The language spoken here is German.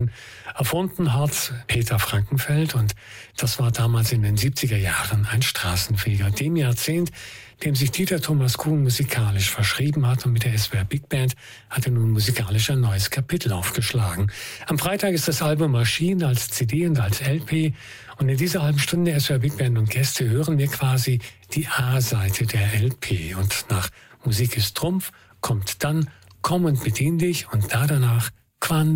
Geschichten erfunden hat Peter Frankenfeld, und das war damals in den 70er Jahren ein Straßenfeger. Dem Jahrzehnt, dem sich Dieter Thomas Kuhn musikalisch verschrieben hat, und mit der SWR Big Band hat er nun musikalisch ein neues Kapitel aufgeschlagen. Am Freitag ist das Album erschienen als CD und als LP, und in dieser halben Stunde SWR Big Band und Gäste hören wir quasi die A-Seite der LP. Und nach Musik ist Trumpf kommt dann Komm und bedien dich, und danach Quando